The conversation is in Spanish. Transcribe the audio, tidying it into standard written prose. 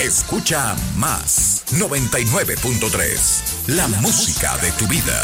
Escucha más 99.3, la música de tu vida.